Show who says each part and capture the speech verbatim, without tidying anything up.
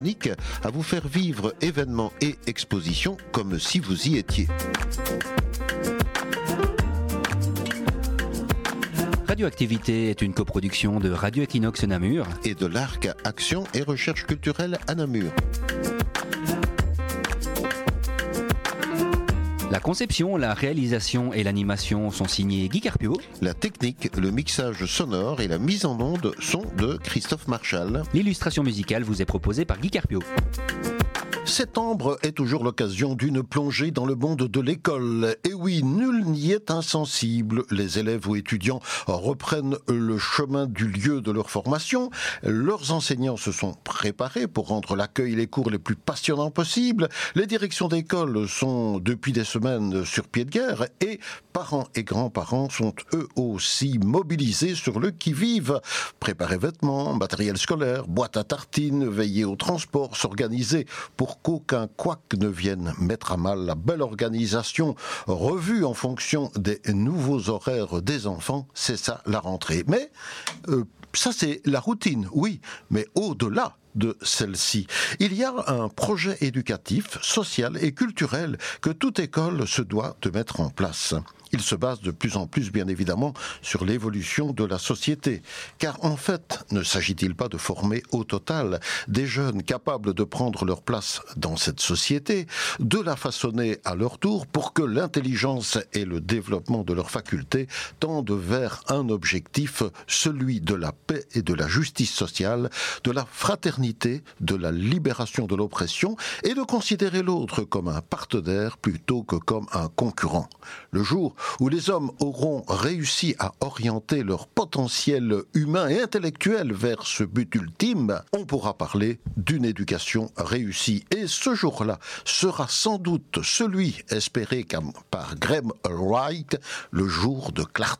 Speaker 1: à vous faire vivre événements et expositions comme si vous y étiez.
Speaker 2: Radioactivité est une coproduction de Radio Equinox Namur
Speaker 1: et de l'Arc Action et Recherche Culturelle à Namur.
Speaker 2: La conception, la réalisation et l'animation sont signés Guy Carpio.
Speaker 1: La technique, le mixage sonore et la mise en onde sont de Christophe Marchal.
Speaker 2: L'illustration musicale vous est proposée par Guy Carpio.
Speaker 1: Septembre est toujours l'occasion d'une plongée dans le monde de l'école. Et oui, nul n'y est insensible. Les élèves ou étudiants reprennent le chemin du lieu de leur formation. Leurs enseignants se sont préparés pour rendre l'accueil et les cours les plus passionnants possibles. Les directions d'école sont depuis des semaines sur pied de guerre et parents et grands-parents sont eux aussi mobilisés sur le qui-vive. Préparer vêtements, matériel scolaire, boîte à tartines, veiller au transport, s'organiser pour qu'aucun couac ne vienne mettre à mal la belle organisation revue en fonction des nouveaux horaires des enfants. C'est ça la rentrée. Mais euh, ça c'est la routine, oui, mais au-delà de celle-ci, il y a un projet éducatif, social et culturel que toute école se doit de mettre en place. Il se base de plus en plus, bien évidemment, sur l'évolution de la société. Car en fait, ne s'agit-il pas de former au total des jeunes capables de prendre leur place dans cette société, de la façonner à leur tour pour que l'intelligence et le développement de leurs facultés tendent vers un objectif, celui de la paix et de la justice sociale, de la fraternité, de la libération de l'oppression et de considérer l'autre comme un partenaire plutôt que comme un concurrent. Le jour où les hommes auront réussi à orienter leur potentiel humain et intellectuel vers ce but ultime, on pourra parler d'une éducation réussie. Et ce jour-là sera sans doute celui espéré par Graham Wright, le jour de clarté.